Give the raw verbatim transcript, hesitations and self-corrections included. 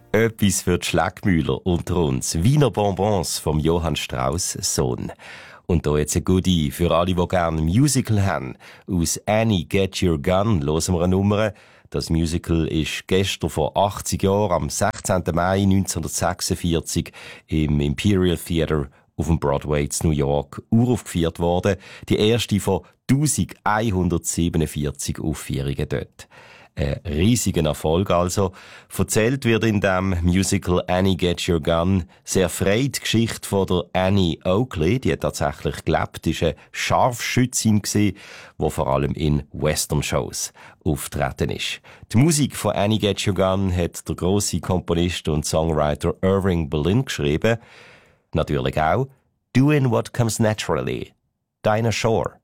Etwas für die Schleckmühler unter uns. Wiener Bonbons vom Johann Strauss Sohn. Und da jetzt ein Goodie für alle, die gerne ein Musical haben. Aus Annie Get Your Gun hören wir eine Nummer. Das Musical ist gestern vor achtzig Jahren, am sechzehnten Mai neunzehnhundertsechsundvierzig, im Imperial Theatre auf dem Broadway in New York uraufgeführt worden. Die erste von elfhundertsiebenundvierzig Aufführungen dort. Ein riesiger Erfolg also. Erzählt wird in dem Musical Annie Get Your Gun sehr frei die Geschichte von der Annie Oakley. Die hat tatsächlich gelebt, ist eine Scharfschützin gewesen, die vor allem in Western-Shows auftreten ist. Die Musik von Annie Get Your Gun hat der grosse Komponist und Songwriter Irving Berlin geschrieben. Natürlich auch Doing What Comes Naturally. Dinah Shore.